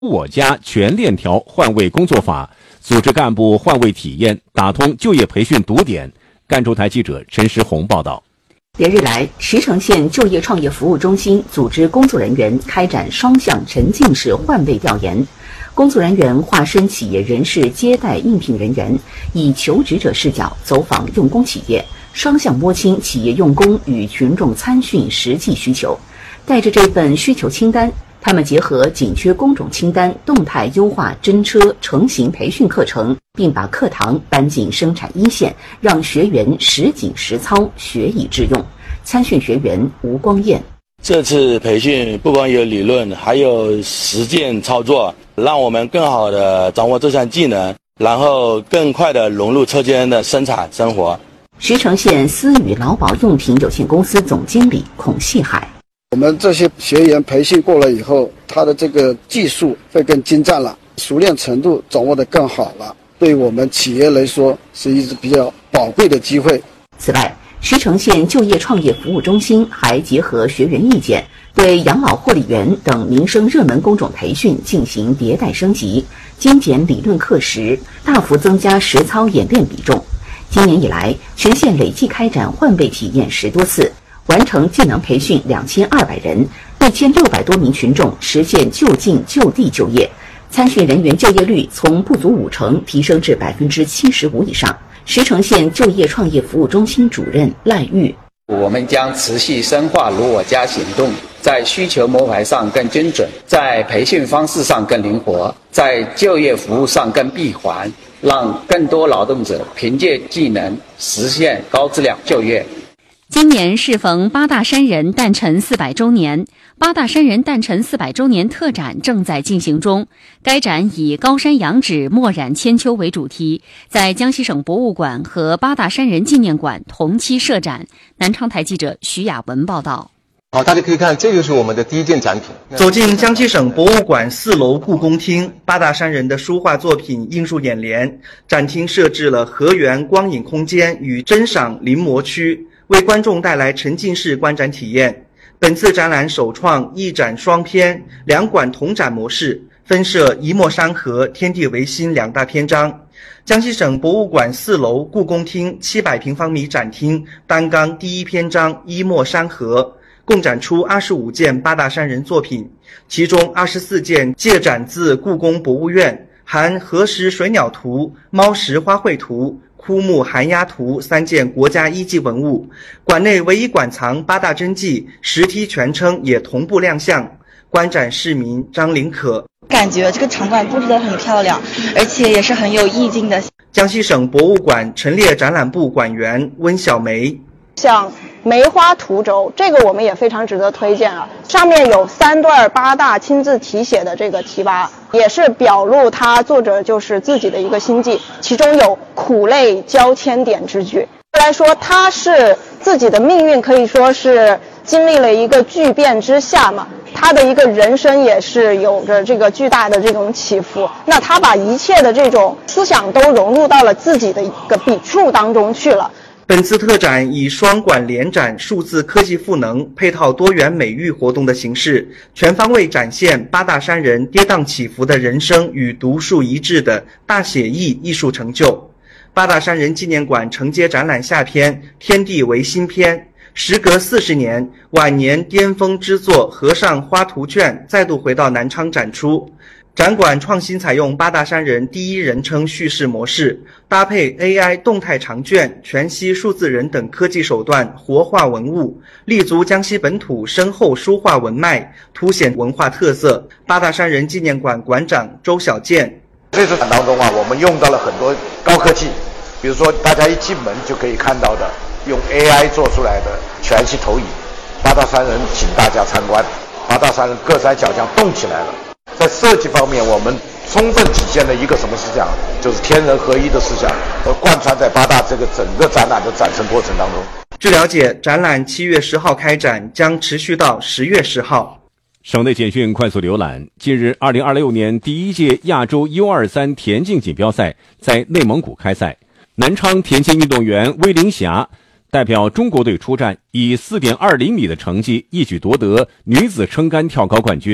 我家全链条换位工作法，组织干部换位体验，打通就业培训堵点。赣州台记者陈诗红报道。 连日来，石城县就业创业服务中心组织工作人员开展双向沉浸式换位调研。工作人员化身企业人事接待应聘人员，以求职者视角走访用工企业，双向摸清企业用工与群众参训实际需求。带着这份需求清单，他们结合紧缺工种清单，动态优化真车成型培训课程，并把课堂搬进生产一线，让学员实景实操，学以致用。参训学员吴光彦： 这次培训不光有理论，还有实践操作，让我们更好地掌握这项技能，然后更快地融入车间的生产生活。 石城县思宇劳保用品有限公司总经理孔细海： 我们这些学员培训过了以后，他的这个技术会更精湛了，熟练程度掌握得更好了，对我们企业来说是一次比较宝贵的机会。 此外，石城县就业创业服务中心还结合学员意见，对养老护理员等民生热门工种培训进行迭代升级，精简理论课时，大幅增加实操演练比重。今年以来，全县累计开展换位体验10多次，完成技能培训2200人，1600多名群众实现就近就地就业，参训人员就业率从不足50%提升至75%以上。石城县就业创业服务中心主任赖玉： 我们将持续深化如我家行动，在需求谋排上更精准，在培训方式上更灵活，在就业服务上更闭环，让更多劳动者凭借技能实现高质量就业。 今年适逢八大山人诞辰400周年，八大山人诞辰400周年特展正在进行中。该展以高山仰止，墨染千秋为主题，在江西省博物馆和八大山人纪念馆同期设展。南昌台记者徐雅文报道。 好，大家可以看，这就是我们的第一件展品。 走进江西省博物馆4楼故宫厅，八大山人的书画作品映入眼帘。展厅设置了河源光影空间与珍赏临摹区，为观众带来沉浸式观展体验。本次展览首创一展双篇、两馆同展模式，分设一墨山河、天地为心2大篇章。江西省博物馆4楼故宫厅700平方米展厅单纲第一篇章一墨山河，共展出25件八大山人作品，其中24件借展自故宫博物院，含河石水鸟图、猫石花卉图、枯木寒鸦图3件国家一级文物。馆内唯一馆藏八大真迹实体全称也同步亮相。观展市民张林可： 感觉这个场馆布置得很漂亮，而且也是很有意境的。 江西省博物馆陈列展览部馆员温小梅： 像梅花图轴，这个我们也非常值得推荐啊。上面有3段八大亲自题写的这个题跋，也是表露他作者就是自己的一个心迹，其中有苦泪交千点之句。来说，他是自己的命运可以说是经历了一个巨变之下嘛，他的一个人生也是有着这个巨大的这种起伏。那他把一切的这种思想都融入到了自己的一个笔触当中去了。 本次特展以双馆联展、数字科技赋能配套多元美育活动的形式，全方位展现八大山人跌宕起伏的人生与独树一帜的大写意艺术成就。八大山人纪念馆承接展览下篇天地为心篇，时隔40年，晚年巅峰之作《和尚花图卷》再度回到南昌展出。展馆创新采用八大山人第一人称叙事模式，搭配 AI 动态长卷、全息数字人等科技手段活化文物，立足江西本土深厚书画文脉，凸显文化特色。八大山人纪念馆馆长周小健： 这次展当中我们用到了很多高科技，比如说大家一进门就可以看到的用 AI 做出来的全息投影。八大山人请大家参观，八大山人各腮角将动起来了。在设计方面，我们充分体现了一个什么思想，就是天人合一的思想，贯穿在八大这个整个展览的展陈过程当中。 据了解，展览7月10号开展，将持续到10月10号。 省内简讯快速浏览：近日，2026年第1届亚洲 U23田径锦标赛在内蒙古开赛，南昌田径运动员魏凌霞代表中国队出战，以4.20米的成绩一举夺得女子撑杆跳高冠军。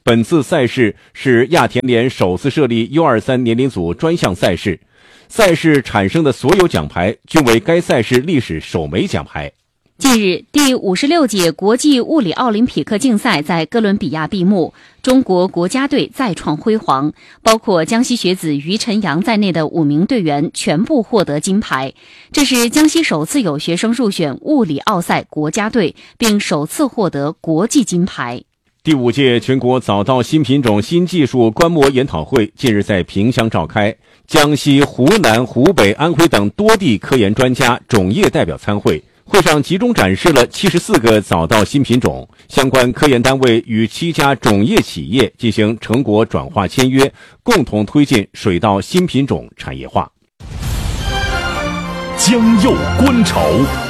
本次赛事是亚田联首次设立 U23 年龄组专项赛事，赛事产生的所有奖牌均为该赛事历史首枚奖牌。 近日，第56届国际物理奥林匹克竞赛在哥伦比亚闭幕，中国国家队再创辉煌，包括江西学子于晨阳在内的5名队员全部获得金牌。这是江西首次有学生入选物理奥赛国家队，并首次获得国际金牌。 第5届全国早稻新品种新技术观摩研讨会近日在萍乡召开，江西、湖南、湖北、安徽等多地科研专家、种业代表参会。会上集中展示了74个早稻新品种，相关科研单位与7家种业企业进行成果转化签约，共同推进水稻新品种产业化。 江右观潮，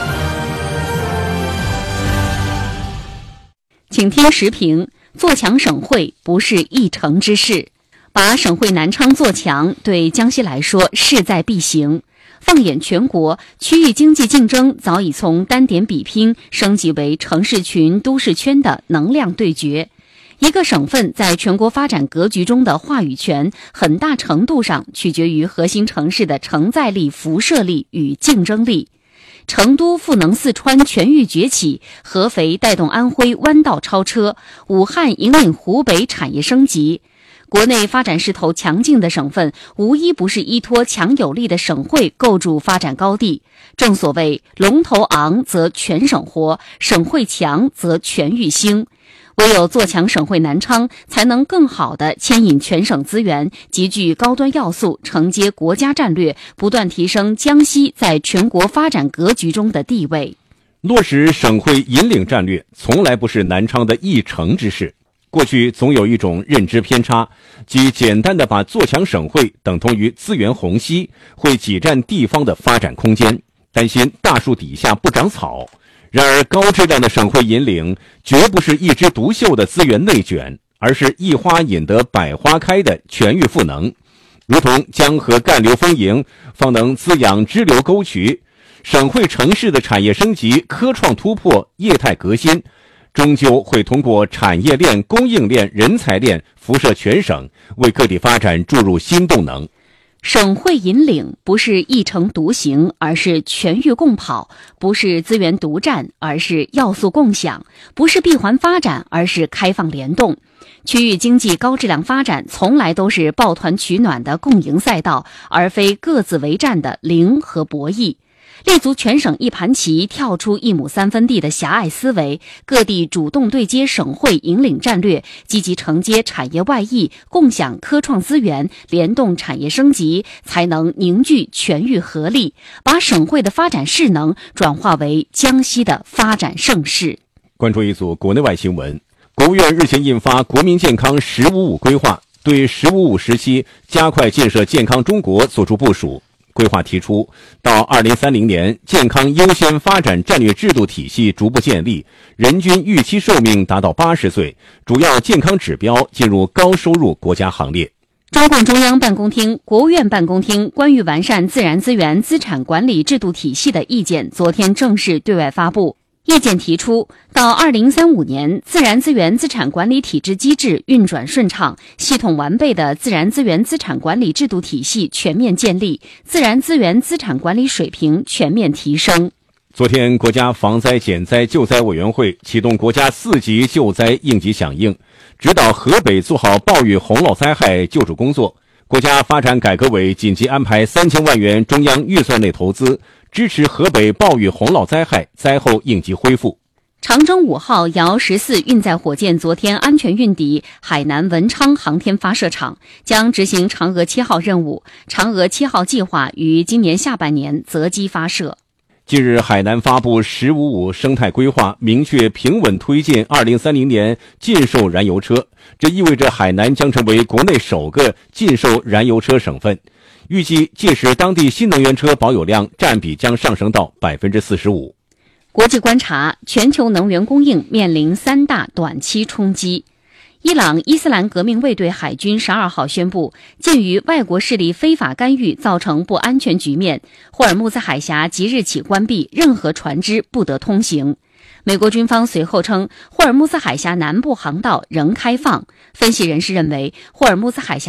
请听时评：做强省会不是一城之事，把省会南昌做强，对江西来说势在必行。放眼全国，区域经济竞争早已从单点比拼升级为城市群、都市圈的能量对决。一个省份在全国发展格局中的话语权，很大程度上取决于核心城市的承载力、辐射力与竞争力。成都赋能四川全域崛起，合肥带动安徽弯道超车，武汉引领湖北产业升级。国内发展势头强劲的省份，无一不是依托强有力的省会构筑发展高地。正所谓龙头昂则全省活，省会强则全域兴。唯有做强省会南昌，才能更好地牵引全省资源，集聚高端要素，承接国家战略，不断提升江西在全国发展格局中的地位。 落实省会引领战略，从来不是南昌的一城之事。过去总有一种认知偏差，即简单的把做强省会等同于资源虹吸，会挤占地方的发展空间，担心大树底下不长草。然而高质量的省会引领绝不是一枝独秀的资源内卷，而是一花引得百花开的全域赋能。如同江河干流丰盈，方能滋养支流沟渠。省会城市的产业升级、科创突破、业态革新，终究会通过产业链、供应链、人才链辐射全省，为个体发展注入新动能。 省会引领不是一城独行，而是全域共跑；不是资源独占，而是要素共享；不是闭环发展，而是开放联动。区域经济高质量发展从来都是抱团取暖的共赢赛道，而非各自为战的零和博弈。立足全省一盘棋，跳出一亩三分地的狭隘思维，各地主动对接省会引领战略，积极承接产业外溢，共享科创资源，联动产业升级，才能凝聚全域合力，把省会的发展势能转化为江西的发展盛世。 关注一组国内外新闻。国务院日前印发《国民健康“1055”规划》，对“1055”时期加快建设健康中国作出部署。规划提出，到2030年，健康优先发展战略制度体系逐步建立，人均预期寿命达到80岁，主要健康指标进入高收入国家行列。 中共中央办公厅、国务院办公厅关于完善自然资源资产管理制度体系的意见昨天正式对外发布。意见提出，到2035年，自然资源资产管理体制机制运转顺畅，系统完备的自然资源资产管理制度体系全面建立，自然资源资产管理水平全面提升。 昨天，国家防灾减灾救灾委员会启动国家4级救灾应急响应，指导河北做好暴雨洪涝灾害救助工作。国家发展改革委紧急安排3000万元中央预算内投资，支持河北暴雨洪涝灾害灾后应急恢复。 长征5号遥14运载火箭昨天安全运抵海南文昌航天发射场，将执行嫦娥7号任务。嫦娥7号计划于今年下半年择机发射。 近日，海南发布“1055”生态规划，明确平稳推进2030年禁售燃油车。这意味着海南将成为国内首个禁售燃油车省份。预计届时当地新能源车保有量占比将上升到45%。 国际观察，全球能源供应面临3大短期冲击。伊朗伊斯兰革命卫队海军12号宣布，鉴于外国势力非法干预造成不安全局面，霍尔木兹海峡即日起关闭，任何船只不得通行。 美国军方随后称，霍尔木兹海峡南部航道仍开放。分析人士认为，霍尔木兹海峡